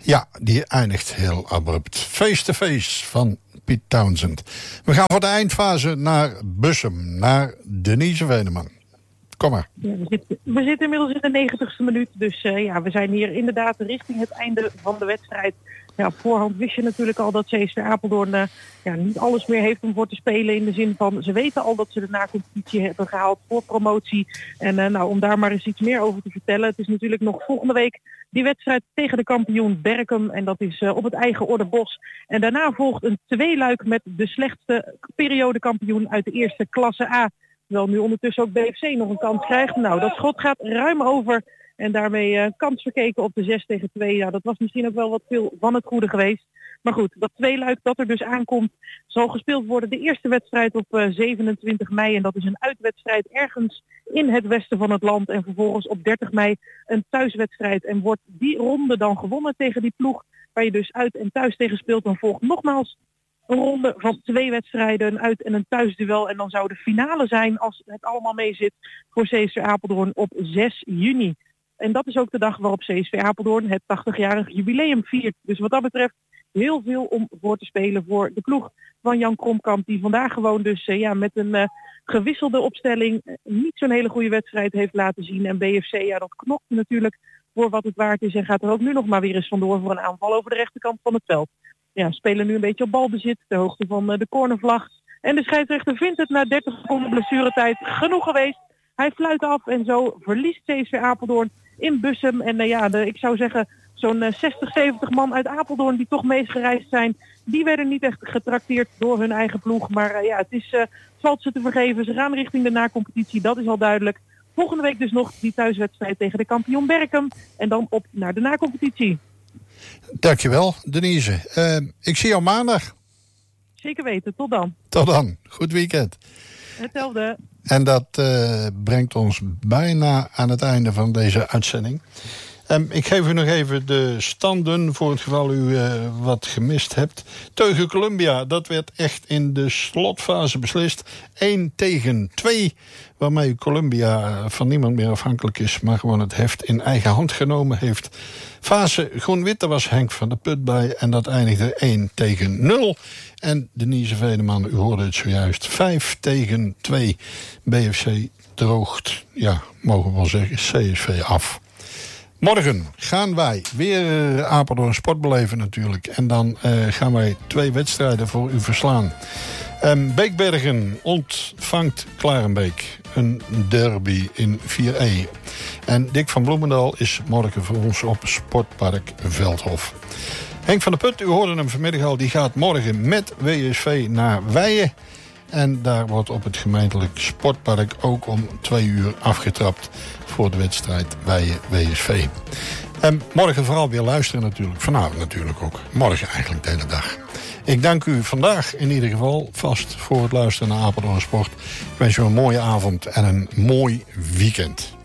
Ja, die eindigt heel abrupt. Face to Face van Piet Townsend. We gaan voor de eindfase naar Bussum, naar Denise Veneman. Kom maar. Ja, we zitten inmiddels in de 90ste minuut. Dus we zijn hier inderdaad richting het einde van de wedstrijd. Ja, op voorhand wist je natuurlijk al dat CSV Apeldoorn niet alles meer heeft om voor te spelen. In de zin van, ze weten al dat ze de na-competitie hebben gehaald voor promotie. En om daar maar eens iets meer over te vertellen. Het is natuurlijk nog volgende week die wedstrijd tegen de kampioen Berkum. En dat is op het eigen Orderbos. En daarna volgt een tweeluik met de slechtste periodekampioen uit de eerste klasse A. Terwijl nu ondertussen ook BFC nog een kans krijgt. Nou, dat schot gaat ruim over. En daarmee kans verkeken op de 6-2. Ja, dat was misschien ook wel wat veel van het goede geweest. Maar goed, dat tweeluik dat er dus aankomt, zal gespeeld worden. De eerste wedstrijd op 27 mei. En dat is een uitwedstrijd ergens in het westen van het land. En vervolgens op 30 mei een thuiswedstrijd. En wordt die ronde dan gewonnen tegen die ploeg, waar je dus uit en thuis tegen speelt, dan volgt nogmaals een ronde van 2 wedstrijden, een uit- en een thuisduel. En dan zou de finale zijn, als het allemaal mee zit, voor CSV Apeldoorn op 6 juni. En dat is ook de dag waarop CSV Apeldoorn het 80-jarig jubileum viert. Dus wat dat betreft heel veel om voor te spelen voor de ploeg van Jan Kromkamp. Die vandaag gewoon dus met een gewisselde opstelling niet zo'n hele goede wedstrijd heeft laten zien. En BFC, dat knokt natuurlijk voor wat het waard is. En gaat er ook nu nog maar weer eens vandoor voor een aanval over de rechterkant van het veld. Ja, spelen nu een beetje op balbezit, de hoogte van de cornervlag. En de scheidsrechter vindt het na 30 seconden blessuretijd genoeg geweest. Hij fluit af en zo verliest CSV Apeldoorn in Bussum. En ik zou zeggen, zo'n 60, 70 man uit Apeldoorn die toch meegereisd zijn, die werden niet echt getrakteerd door hun eigen ploeg. Maar het valt ze te vergeven. Ze gaan richting de na-competitie, dat is al duidelijk. Volgende week dus nog die thuiswedstrijd tegen de kampioen Berkum. En dan op naar de na-competitie. Dankjewel, Denise. Ik zie jou maandag. Zeker weten, tot dan. Tot dan. Goed weekend. Hetzelfde. En dat brengt ons bijna aan het einde van deze uitzending. Ik geef u nog even de standen voor het geval u wat gemist hebt. Tegen Colombia, dat werd echt in de slotfase beslist. 1-2, waarmee Colombia van niemand meer afhankelijk is, maar gewoon het heft in eigen hand genomen heeft. Fase groen-wit, daar was Henk van der Put bij en dat eindigde 1-0. En Denise Veneman, u hoorde het zojuist, 5-2. BFC droogt, mogen we wel zeggen, CSV af. Morgen gaan wij weer Apeldoorn sport beleven natuurlijk. En dan gaan wij 2 wedstrijden voor u verslaan. Beekbergen ontvangt Klarenbeek. Een derby in 4E. En Dick van Bloemendaal is morgen voor ons op Sportpark Veldhof. Henk van der Put, u hoorde hem vanmiddag al, die gaat morgen met WSV naar Weijen. En daar wordt op het gemeentelijk sportpark ook om 2 uur afgetrapt voor de wedstrijd Weijen-WSV. En morgen vooral weer luisteren natuurlijk. Vanavond natuurlijk ook. Morgen eigenlijk de hele dag. Ik dank u vandaag in ieder geval vast voor het luisteren naar Apeldoorn Sport. Ik wens u een mooie avond en een mooi weekend.